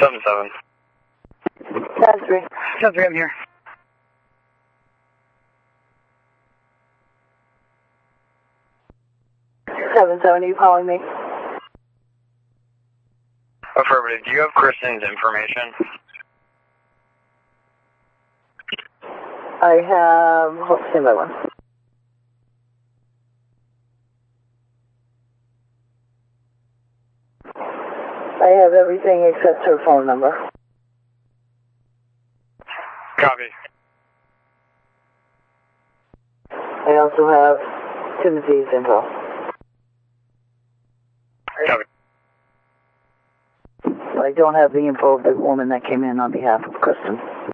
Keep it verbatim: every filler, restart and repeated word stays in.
seven seven. Seven three. Seven three, I'm here. Seven seven, are you calling me? Affirmative. Do you have Kristen's information? I have, hold stand by one. I have everything except her phone number. Copy. I also have Timothy's info. Copy. I don't have the info of the woman that came in on behalf of Kristen.